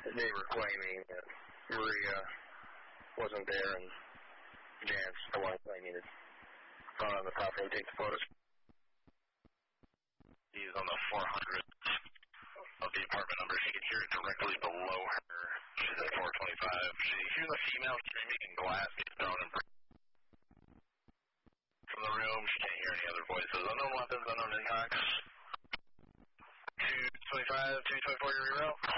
they were claiming that Maria wasn't there and Jan's the one claiming it. On the top row, take the photos. He's on the 400 of the apartment number. She can hear it directly below her. She's at 425. She hears a female screaming and glass gets thrown and from the room. She can't hear any other voices. Unknown weapons, unknown impacts. 225, 224, your reroute.